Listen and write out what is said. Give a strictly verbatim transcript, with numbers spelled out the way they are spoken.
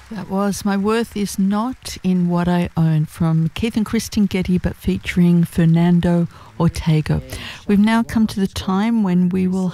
That was My Worth Is Not in What I Own from Keith and Kristen Getty, but featuring Fernando Ortega. We've now come to the time when we will